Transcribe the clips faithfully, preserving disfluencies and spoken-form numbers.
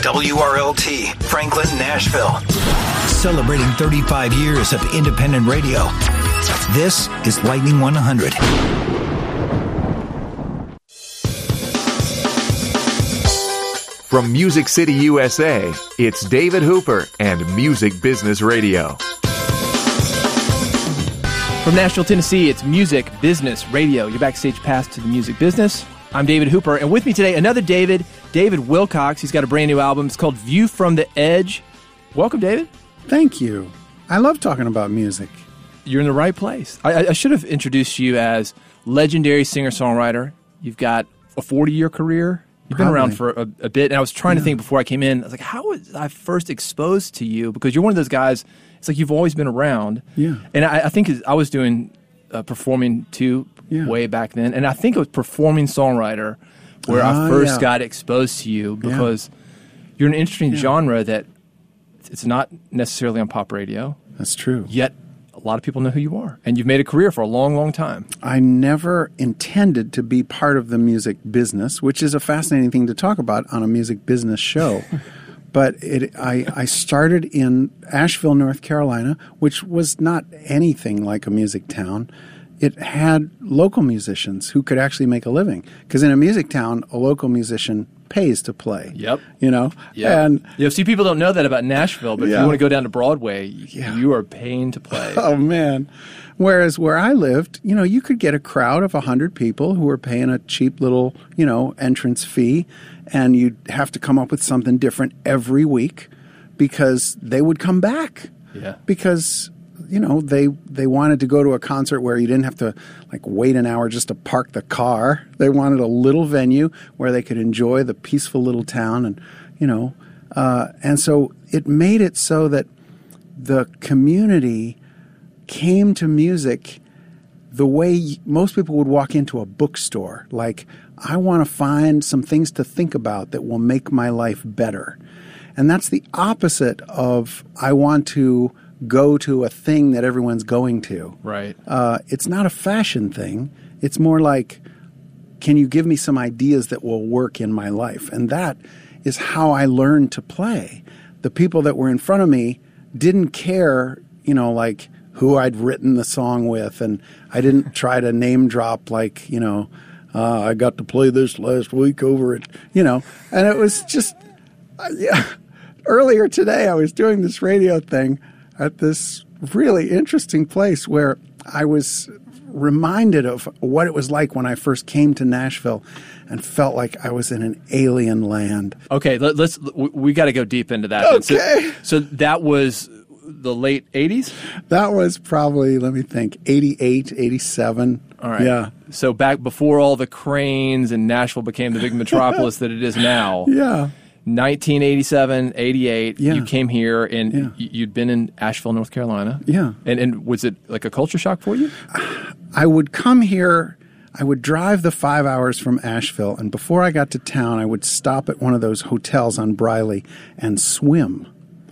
W R L T, Franklin, Nashville. Celebrating thirty-five years of independent radio. This is Lightning one hundred. From Music City, U S A, it's David Hooper and Music Business Radio. From Nashville, Tennessee, it's Music Business Radio, your backstage pass to the music business. I'm David Hooper, and with me today, another David, David Wilcox. He's got a brand new album. It's called View from the Edge. Welcome, David. Thank you. I love talking about music. You're in the right place. I, I should have introduced you as legendary singer-songwriter. You've got a forty-year career. You've been Probably. around for a, a bit, and I was trying Yeah. to think before I came in, I was like, how was I first exposed to you? Because you're one of those guys, it's like you've always been around. Yeah. And I, I think I was doing uh, performing too Yeah. way back then, and I think it was performing songwriter where Ah, I first yeah. got exposed to you because you're in an interesting Yeah. genre that it's not necessarily on pop radio, That's true. yet a lot of people know who you are, and you've made a career for a long, long time. I never intended to be part of the music business, which is a fascinating thing to talk about on a music business show. But it, I, I started in Asheville, North Carolina, which was not anything like a music town. It had local musicians who could actually make a living. Because in a music town, a local musician pays to play. Yep. You know? Yeah, And you know, see, people don't know that about Nashville, but if Yeah. you want to go down to Broadway, y- Yeah. you are paying to play. oh, man. Whereas where I lived, you know, you could get a crowd of one hundred people who were paying a cheap little, you know, entrance fee, and you'd have to come up with something different every week because they would come back. Yeah. Because, you know, they they wanted to go to a concert where you didn't have to, like, wait an hour just to park the car. They wanted a little venue where they could enjoy the peaceful little town and, you know, uh, and so it made it so that the community came to music the way most people would walk into a bookstore. Like, I want to find some things to think about that will make my life better. And that's the opposite of I want to go to a thing that everyone's going to. Right. Uh, it's not a fashion thing. It's more like, can you give me some ideas that will work in my life? And that is how I learned to play. The people that were in front of me didn't care, you know, like who I'd written the song with. And I didn't try to name drop like, you know, uh, I got to play this last week over at, you know, and it was just, uh, yeah. Earlier today, I was doing this radio thing at this really interesting place where I was reminded of what it was like when I first came to Nashville and felt like I was in an alien land. Okay, let, let's we, we got to go deep into that. then. Okay. So, so that was the late eighties? That was probably, let me think, eighty-eight, eighty-seven. All right. Yeah. So back before all the cranes and Nashville became the big metropolis that it is now. Yeah. nineteen eighty-seven, eighty-eight, Yeah. you came here, and Yeah. y- you'd been in Asheville, North Carolina. Yeah. And and was it like a culture shock for you? I would come here, I would drive the five hours from Asheville, and before I got to town, I would stop at one of those hotels on Briley and swim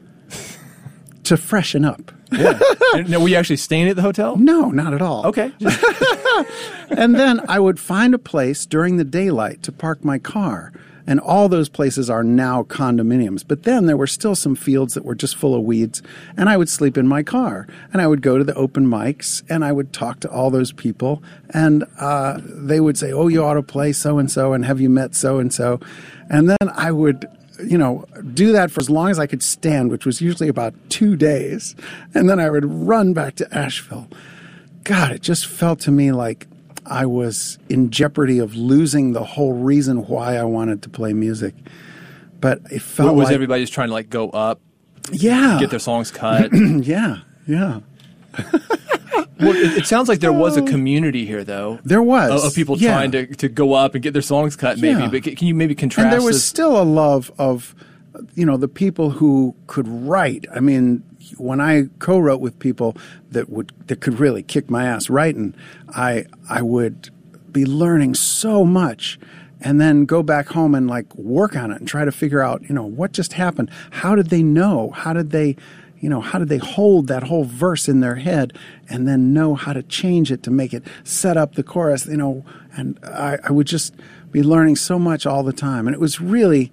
to freshen up. Yeah. And, now, were you actually staying at the hotel? No, not at all. Okay. Just- And then I would find a place during the daylight to park my car. And all those places are now condominiums. But then there were still some fields that were just full of weeds. And I would sleep in my car. And I would go to the open mics and I would talk to all those people. And uh, they would say, oh, you ought to play so-and-so. And have you met so-and-so? And then I would, you know, do that for as long as I could stand, which was usually about two days. And then I would run back to Asheville. God, it just felt to me like I was in jeopardy of losing the whole reason why I wanted to play music. But it felt was like... everybody just trying to like go up, Yeah. get their songs cut? yeah, yeah. Well, it, it sounds like there was a community here, though. There was. Of, of people yeah. trying to, to go up and get their songs cut, maybe. Yeah. But can, can you maybe contrast And there was this? still a love of, you know, the people who could write. I mean, when I co-wrote with people that would that could really kick my ass writing, I I would be learning so much, and then go back home and like work on it and try to figure out, you know, what just happened. How did they know? How did they, you know, how did they hold that whole verse in their head and then know how to change it to make it set up the chorus? You know, and I, I would just be learning so much all the time, and it was really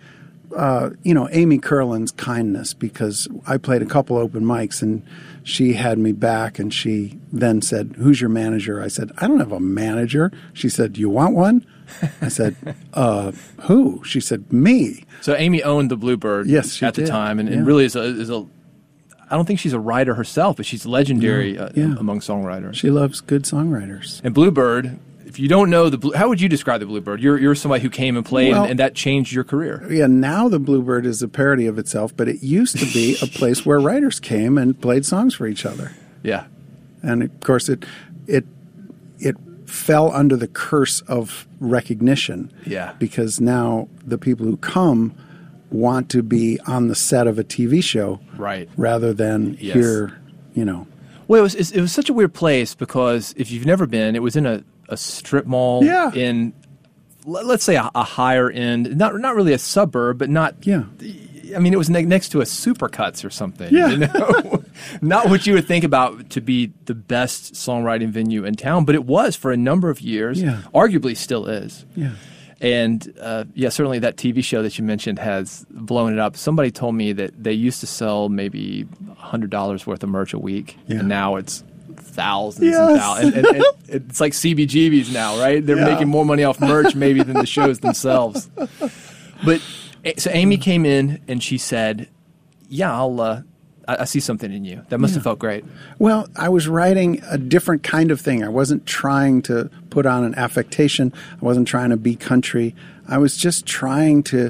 uh, you know, Amy Curlin's kindness, because I played a couple open mics and she had me back, and she then said, "Who's your manager?" I said, "I don't have a manager." She said, "Do you want one?" I said, uh, "Who?" She said, "Me." So Amy owned the Bluebird Yes, she at the did. time, and, and Yeah. really is a, is a, I don't think she's a writer herself, but she's legendary Yeah, uh, yeah. among songwriters. She loves good songwriters. And Bluebird, if you don't know the Blue, how would you describe the Bluebird? You're you're somebody who came and played, Well- and, and that changed your career. Yeah, now the Bluebird is a parody of itself, but it used to be a place where writers came and played songs for each other. Yeah. And of course, it it it fell under the curse of recognition. Yeah. Because now the people who come want to be on the set of a T V show, Right. rather than Yes. hear, you know. Well, it was it's- it was such a weird place because if you've never been, it was in a, a strip mall Yeah. in let- let's say a, a higher end, not not really a suburb, but not. Yeah. I mean, it was ne- next to a Supercuts or something. Yeah. You know? Not what you would think about to be the best songwriting venue in town, but it was for a number of years. Yeah. Arguably still is. Yeah. And uh, yeah, certainly that T V show that you mentioned has blown it up. Somebody told me that they used to sell maybe one hundred dollars worth of merch a week, Yeah. and now it's thousands and Yes. thousands. And, and, and it's like C B G B's now, right? They're Yeah. making more money off merch maybe than the shows themselves. But so Amy came in and she said, "Yeah, I'll. Uh, I, I see something in you." That must have felt great. Well, I was writing a different kind of thing. I wasn't trying to put on an affectation. I wasn't trying to be country. I was just trying to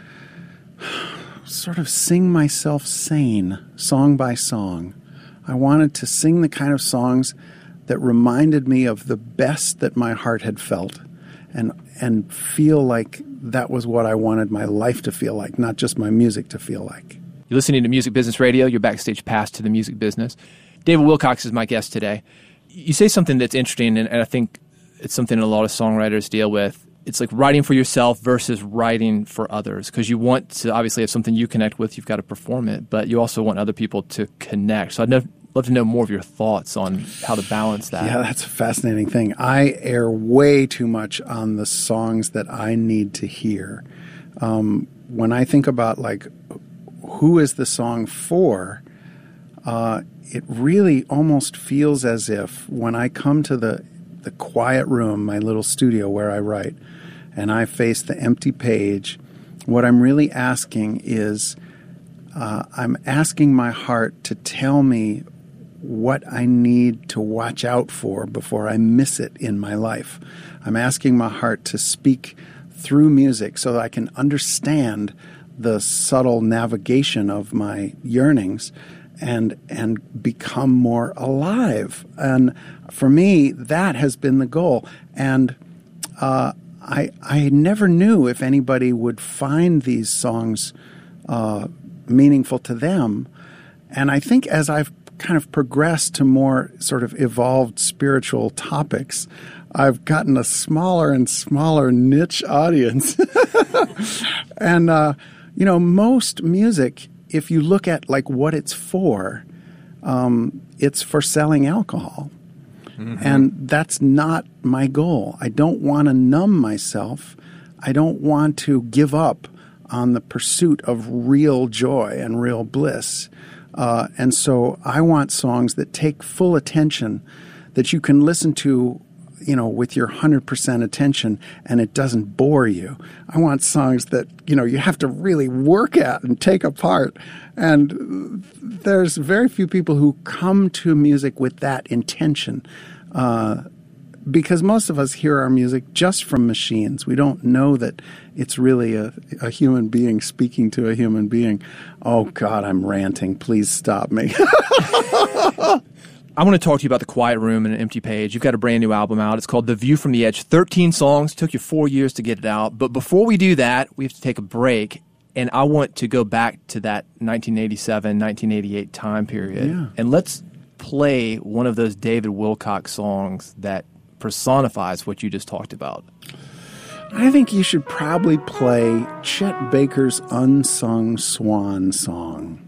sort of sing myself sane, song by song. I wanted to sing the kind of songs that reminded me of the best that my heart had felt, and and feel like that was what I wanted my life to feel like, not just my music to feel like. You're listening to Music Business Radio, your backstage pass to the music business. David Wilcox is my guest today. You say something that's interesting, and, and I think it's something a lot of songwriters deal with. It's like writing for yourself versus writing for others, because you want to obviously have something you connect with, you've got to perform it, but you also want other people to connect. So I'd know, love to know more of your thoughts on how to balance that. Yeah, that's a fascinating thing. I err way too much on the songs that I need to hear. Um, when I think about, like, who is the song for, uh, it really almost feels as if when I come to the, the quiet room, my little studio where I write, and I face the empty page, what I'm really asking is uh, I'm asking my heart to tell me what I need to watch out for before I miss it in my life. I'm asking my heart to speak through music so that I can understand the subtle navigation of my yearnings and and become more alive. And for me, that has been the goal. And uh, I I never knew if anybody would find these songs uh, meaningful to them. And I think as I've kind of progressed to more sort of evolved spiritual topics, I've gotten a smaller and smaller niche audience. And, uh, you know, most music, if you look at like what it's for, um, it's for selling alcohol. Mm-hmm. And that's not my goal. I don't want to numb myself. I don't want to give up on the pursuit of real joy and real bliss. Uh, and so I want songs that take full attention, that you can listen to, you know, with your one hundred percent attention and it doesn't bore you. I want songs that, you know, you have to really work at and take apart. And there's very few people who come to music with that intention. Uh, because most of us hear our music just from machines. We don't know that it's really a, a human being speaking to a human being. Oh, God, I'm ranting. Please stop me. I want to talk to you about The Quiet Room and An Empty Page. You've got a brand new album out. It's called The View from the Edge. thirteen songs. Took you four years to get it out. But before we do that, we have to take a break. And I want to go back to that nineteen eighty-seven, nineteen eighty-eight time period. Yeah. And let's play one of those David Wilcox songs that personifies what you just talked about. I think you should probably play Chet Baker's Unsung Swan Song.